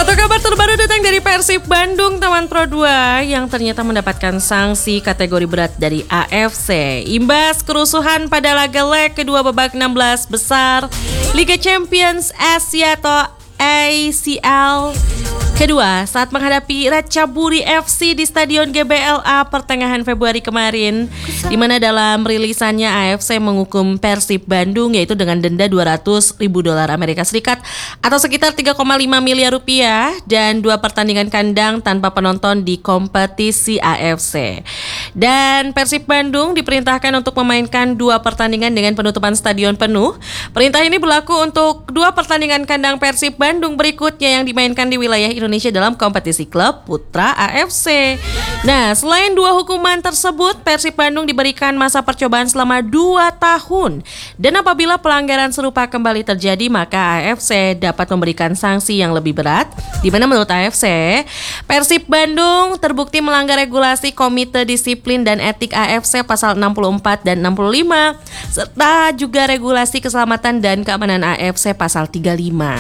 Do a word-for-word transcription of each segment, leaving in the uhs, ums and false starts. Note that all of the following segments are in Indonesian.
Satu kabar terbaru datang dari Persib Bandung, teman Pro dua yang ternyata mendapatkan sanksi kategori berat dari A F C. Imbas kerusuhan pada laga leg kedua babak enam belas besar Liga Champions Asia atau A C L kedua saat menghadapi Ratchaburi F C di Stadion G B L A pertengahan Februari kemarin, di mana dalam rilisannya A F C menghukum Persib Bandung yaitu dengan denda dua ratus ribu dolar Amerika Serikat atau sekitar tiga koma lima miliar rupiah dan dua pertandingan kandang tanpa penonton di kompetisi A F C. Dan Persib Bandung diperintahkan untuk memainkan dua pertandingan dengan penutupan stadion penuh. Perintah ini berlaku untuk dua pertandingan kandang Persib Bandung berikutnya yang dimainkan di wilayah Indonesia dalam kompetisi klub Putra A F C. Nah, selain dua hukuman tersebut, Persib Bandung diberikan masa percobaan selama dua tahun. Dan apabila pelanggaran serupa kembali terjadi, maka A F C dapat memberikan sanksi yang lebih berat. Di mana menurut A F C, Persib Bandung terbukti melanggar regulasi Komite Disiplin dan Etik A F C pasal enam puluh empat dan enam puluh lima serta juga regulasi keselamatan dan keamanan A F C pasal tiga puluh lima.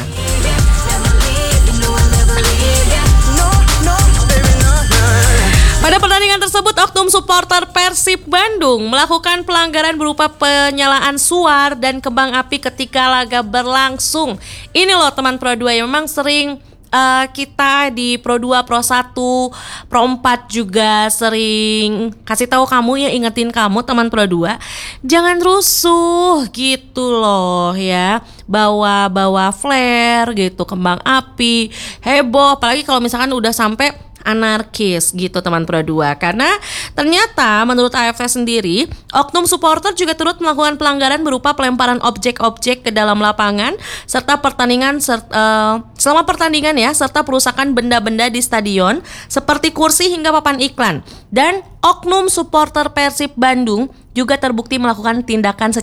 Pada pertandingan tersebut, oknum supporter Persib Bandung melakukan pelanggaran berupa penyalaan suar dan kembang api ketika laga berlangsung. Ini loh teman Pro dua yang memang sering uh, kita di Pro dua, Pro satu, Pro empat juga sering kasih tahu kamu ya, ingetin kamu teman Pro dua, jangan rusuh gitu loh ya. Bawa-bawa flare gitu, kembang api, heboh, apalagi kalau misalkan udah sampai anarkis gitu teman Pro dua. Karena ternyata menurut A F C sendiri, oknum supporter juga turut melakukan pelanggaran berupa pelemparan objek-objek ke dalam lapangan serta pertandingan serta, uh, selama pertandingan ya, serta perusakan benda-benda di stadion seperti kursi hingga papan iklan. Dan oknum supporter Persib Bandung juga terbukti melakukan tindakan